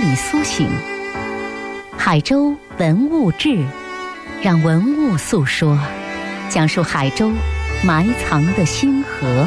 你苏醒。海州文物志，让文物诉说，讲述海州埋藏的星河。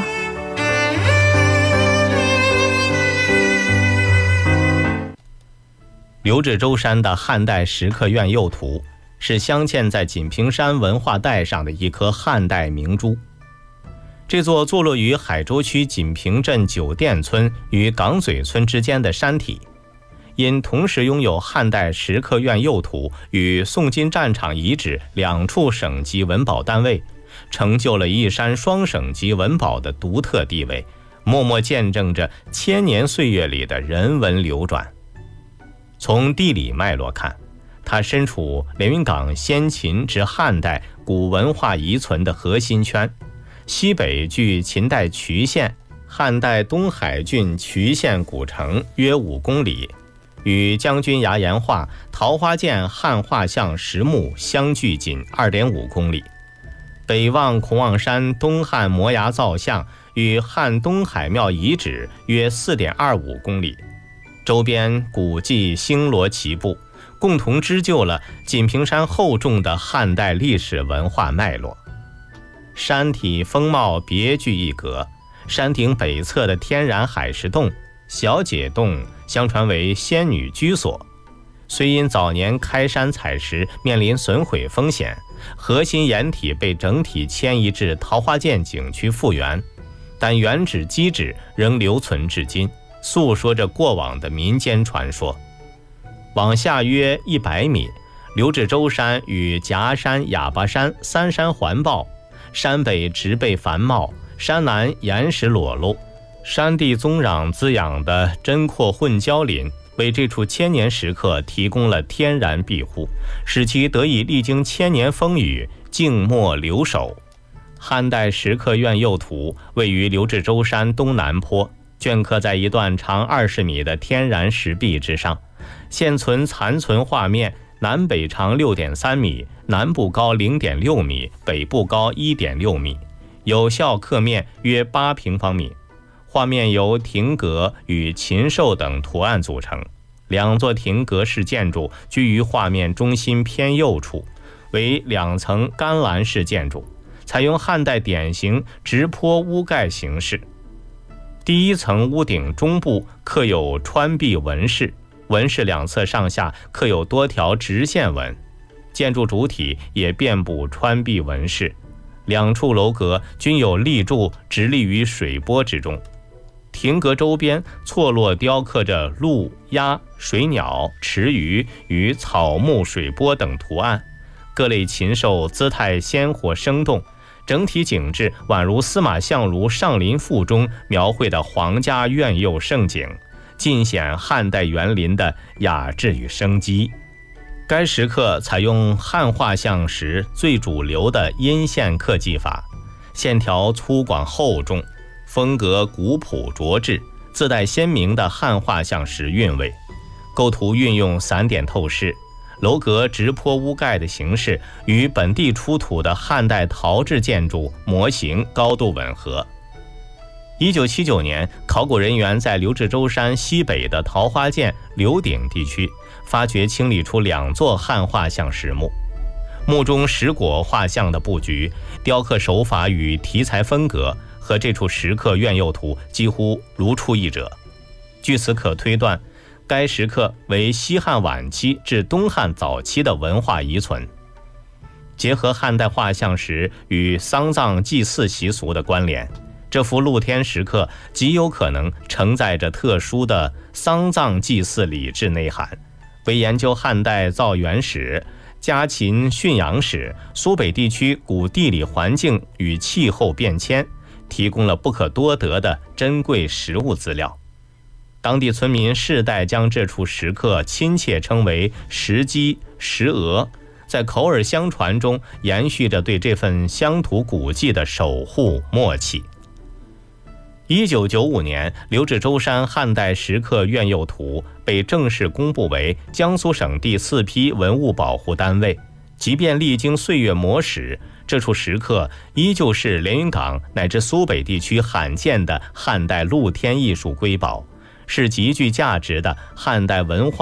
刘志洲山的汉代石刻院釉图是镶嵌在锦屏山文化带上的一颗汉代明珠。这座坐落于海州区锦屏镇酒店村与港嘴村之间的山体，因同时拥有汉代石刻院釉图与宋金战场遗址2处省级文保单位，成就了一山双省级文保的独特地位，默默见证着千年岁月里的人文流转。从地理脉络看，它身处连云港先秦至汉代古文化遗存的核心圈，西北距秦代渠县、汉代东海郡渠县古城约5公里，与将军崖岩画、桃花涧汉画像实木相距仅 2.5 公里。北望孔望山东汉摩崖造像与汉东海庙遗址约 4.25 公里，周边古迹星罗棋布，共同织就了锦屏山厚重的汉代历史文化脉络。山体风貌别具一格，山顶北侧的天然海石洞小解洞相传为仙女居所，虽因早年开山采石面临损毁风险，核心岩体被整体迁移至桃花涧景区复原，但原址基址仍留存至今，诉说着过往的民间传说。往下约100米，刘志洲山与夹山、哑巴山3山环抱，山北植被繁茂，山南岩石裸露，山地宗壤滋养的针阔混交林为这处千年石刻提供了天然庇护，使其得以历经千年风雨静默留守。汉代石刻院釉图位于刘志洲山东南坡，镌刻在一段长20米的天然石壁之上，现存残存画面南北长 6.3 米，南部高 0.6 米，北部高 1.6 米，有效刻面约8平方米。画面由亭阁与禽兽等图案组成，2座亭阁式建筑居于画面中心偏右处，为2层干栏式建筑，采用汉代典型直坡屋盖形式。第1层屋顶中部刻有穿壁纹饰，纹饰2侧上下刻有多条直线纹，建筑主体也遍布穿壁纹饰，2处楼阁均有立柱直立于水波之中。亭阁周边错落雕刻着鹿、鸭、水鸟、池鱼与草木水波等图案，各类禽兽姿态鲜活生动，整体景致宛如司马相如《上林赋》中描绘的皇家苑釉盛景，尽显汉代园林的雅致与生机。该石刻采用汉画像石最主流的阴线刻技法，线条粗犷厚重，风格古朴卓质，自带鲜明的汉画像石韵味。构图运用散点透视，楼阁直坡屋盖的形式与本地出土的汉代陶制建筑模型高度吻合。1979年，考古人员在刘志洲山西北的桃花涧刘顶地区发掘清理出2座汉画像石墓，墓中石果画像的布局、雕刻手法与题材风格和这处石刻院釉图几乎如出一辙。据此可推断，该石刻为西汉晚期至东汉早期的文化遗存。结合汉代画像石与丧葬祭祀习俗的关联，这幅露天石刻极有可能承载着特殊的丧葬祭祀礼制内涵，为研究汉代造园史、家禽驯养史、苏北地区古地理环境与气候变迁提供了不可多得的珍贵实物资料。当地村民世代将这处石刻亲切称为石鸡、石鹅，在口耳相传中延续着对这份乡土古迹的守护默契。1995年，刘志洲山汉代石刻院釉图被正式公布为江苏省第4批文物保护单位。即便历经岁月磨蚀，这处石刻依旧是连云港乃至苏北地区罕见的汉代露天艺术瑰宝，是极具价值的汉代文化